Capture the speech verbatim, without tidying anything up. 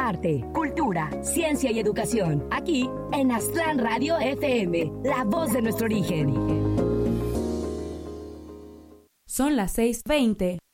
arte, cultura, ciencia y educación. Aquí en Aztlán Radio F M, la voz de nuestro origen. Son las seis veinte.